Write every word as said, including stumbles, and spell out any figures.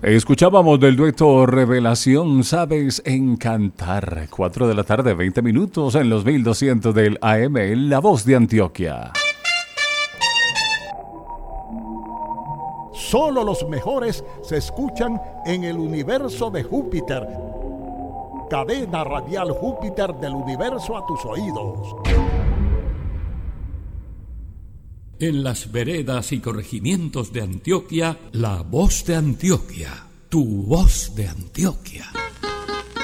Escuchábamos del dueto Revelación, Sabes Encantar. cuatro de la tarde, veinte minutos en los mil doscientos del A M, La Voz de Antioquia. Solo los mejores se escuchan en el universo de Júpiter. Cadena radial Júpiter del universo a tus oídos. En las veredas y corregimientos de Antioquia, La Voz de Antioquia, tu voz de Antioquia.